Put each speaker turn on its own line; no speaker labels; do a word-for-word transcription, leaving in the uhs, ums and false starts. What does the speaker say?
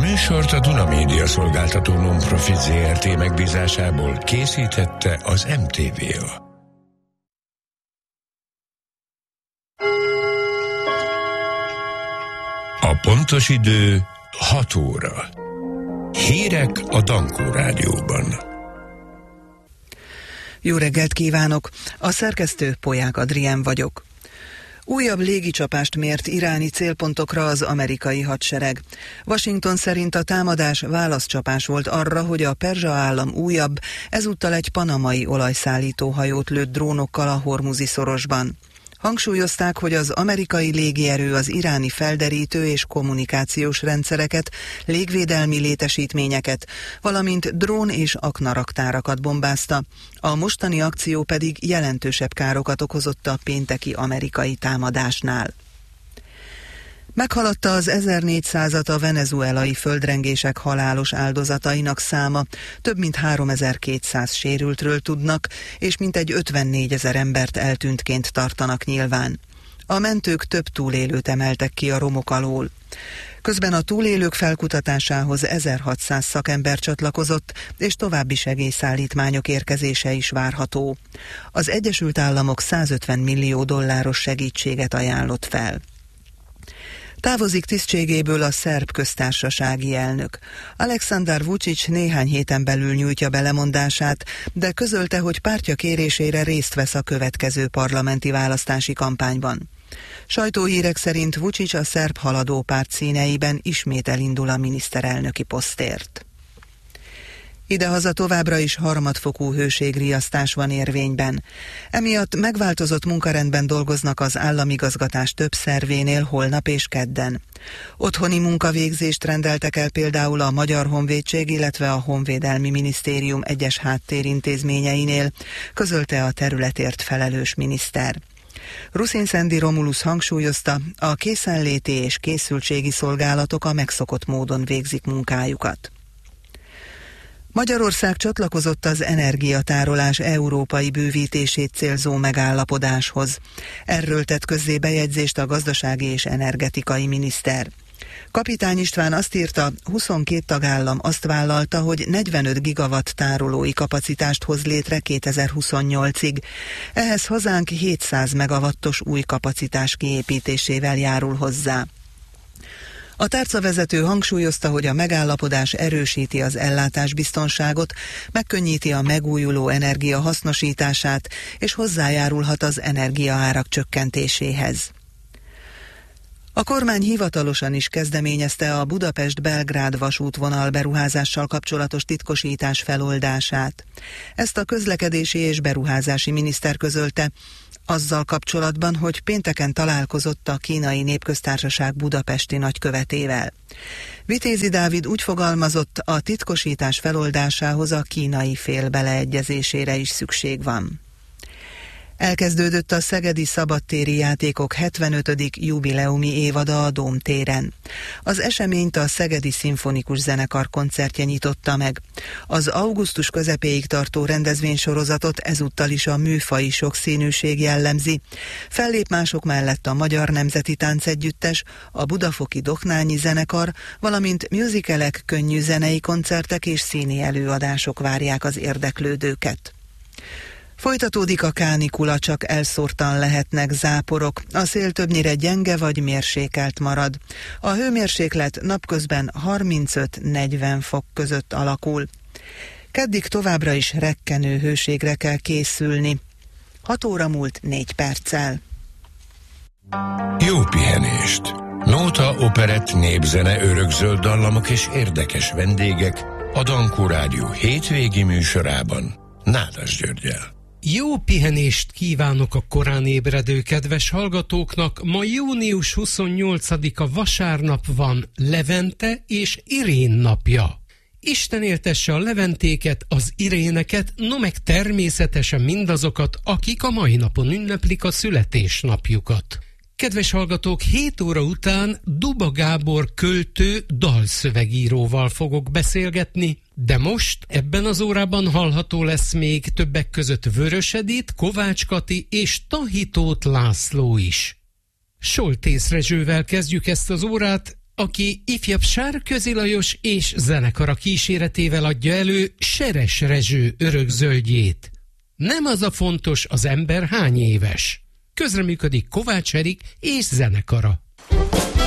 műsort a Duna Média Szolgáltató Non-Profit zé er té megbízásából készítette az em té vé á. A pontos idő hat óra. Hírek a Dankó Rádióban.
Jó reggelt kívánok! A szerkesztő Polyák Adrián vagyok. Újabb légicsapást mért iráni célpontokra az amerikai hadsereg. Washington szerint a támadás válaszcsapás volt arra, hogy a Perzsa állam újabb, ezúttal egy panamai olajszállító hajót lőtt drónokkal a Hormuzi szorosban. Hangsúlyozták, hogy az amerikai légierő az iráni felderítő és kommunikációs rendszereket, légvédelmi létesítményeket, valamint drón- és aknaraktárakat bombázta. A mostani akció pedig jelentősebb károkat okozott a pénteki amerikai támadásnál. Meghaladta az ezernégyszázat a venezuelai földrengések halálos áldozatainak száma, több mint háromezer-kétszáz sérültről tudnak, és mintegy ötvennégyezer embert eltűntként tartanak nyilván. A mentők több túlélőt emeltek ki a romok alól. Közben a túlélők felkutatásához ezerhatszáz szakember csatlakozott, és további segélyszállítmányok érkezése is várható. Az Egyesült Államok százötven millió dolláros segítséget ajánlott fel. Távozik tisztségéből a szerb köztársasági elnök. Aleksandar Vučić néhány héten belül nyújtja be lemondását, de közölte, hogy pártja kérésére részt vesz a következő parlamenti választási kampányban. Sajtóhírek szerint Vučić a szerb haladó párt színeiben ismét elindul a miniszterelnöki posztért. Idehaza továbbra is harmadfokú hőségriasztás van érvényben. Emiatt megváltozott munkarendben dolgoznak az államigazgatás több szervénél holnap és kedden. Otthoni munkavégzést rendeltek el például a Magyar Honvédség, illetve a Honvédelmi Minisztérium egyes háttérintézményeinél, közölte a területért felelős miniszter. Ruszinszendi Romulus hangsúlyozta, a készenléti és készültségi szolgálatok a megszokott módon végzik munkájukat. Magyarország csatlakozott az energiatárolás európai bővítését célzó megállapodáshoz. Erről tett közzé bejegyzést a gazdasági és energetikai miniszter. Kapitány István azt írta, huszonkét tagállam azt vállalta, hogy negyvenöt gigawatt tárolói kapacitást hoz létre kétezer-huszonnyolcig. Ehhez hazánk hétszáz megawattos új kapacitás kiépítésével járul hozzá. A tárcavezető hangsúlyozta, hogy a megállapodás erősíti az ellátásbiztonságot, megkönnyíti a megújuló energia hasznosítását, és hozzájárulhat az energiaárak csökkentéséhez. A kormány hivatalosan is kezdeményezte a Budapest-Belgrád vasútvonal beruházással kapcsolatos titkosítás feloldását. Ezt a közlekedési és beruházási miniszter közölte, azzal kapcsolatban, hogy pénteken találkozott a Kínai Népköztársaság budapesti nagykövetével. Vitézi Dávid úgy fogalmazott, a titkosítás feloldásához a kínai fél beleegyezésére is szükség van. Elkezdődött a Szegedi Szabadtéri Játékok hetvenötödik jubileumi évada a Dóm téren. Az eseményt a Szegedi Szimfonikus Zenekar koncertje nyitotta meg. Az augusztus közepéig tartó rendezvénysorozatot ezúttal is a műfaji sokszínűség jellemzi. Fellép mások mellett a Magyar Nemzeti Táncegyüttes, a Budafoki Doknányi Zenekar, valamint musicalek, könnyű zenei koncertek és színi előadások várják az érdeklődőket. Folytatódik a kánikula, csak elszórtan lehetnek záporok. A szél többnyire gyenge vagy mérsékelt marad. A hőmérséklet napközben harmincöt-negyven fok között alakul. Keddig továbbra is rekkenő hőségre kell készülni. hat óra múlt négy perccel.
Jó pihenést! Nóta, operett, népzene, örökzöld dallamok és érdekes vendégek a Dankó Rádió hétvégi műsorában Nádas Györggyel.
Jó pihenést kívánok a korán ébredő kedves hallgatóknak. Ma június huszonnyolcadika vasárnap van, Levente és Irén napja. Isten éltesse a leventéket, az iréneket, no meg természetesen mindazokat, akik a mai napon ünneplik a születésnapjukat. Kedves hallgatók, hét óra után Duba Gábor költő dalszövegíróval fogok beszélgetni, de most ebben az órában hallható lesz még többek között Vörös Edit, Kovács Kati és Tahi Tóth László is. Soltész Rezsővel kezdjük ezt az órát, aki ifjabb Sárközi Lajos és zenekara kíséretével adja elő Seres Rezső örökzöldjét. Nem az a fontos, az ember hány éves. Közreműködik Kovács Erik és zenekara.